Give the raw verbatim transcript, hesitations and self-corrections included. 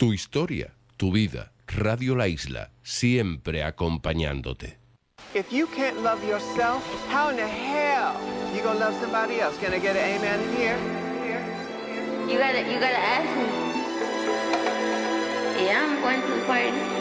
Tu historia, tu vida. Radio La Isla, siempre acompañándote. If you can't love yourself, how in the hell you gonna love somebody else? Can I get an amen in here? You gotta, you gotta ask me. Yeah, I'm going to the party.